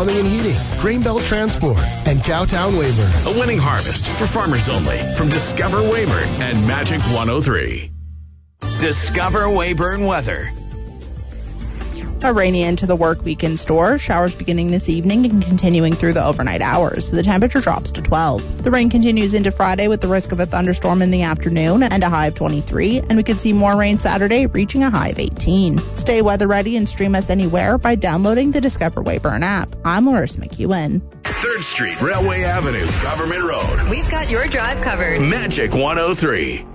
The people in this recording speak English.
Plumbing and Heating, Greenbelt Transport, and Cowtown Weyburn. A winning harvest for farmers only from Discover Weyburn and Magic 103. Discover Weyburn weather. A rainy end to the work week in store. Showers beginning this evening and continuing through the overnight hours. The temperature drops to 12. The rain continues into Friday with the risk of a thunderstorm in the afternoon and a high of 23. And we could see more rain Saturday, reaching a high of 18. Stay weather ready and stream us anywhere by downloading the Discover Weyburn app. I'm Larissa McEwen. 3rd Street, Railway Avenue, Government Road. We've got your drive covered. Magic 103.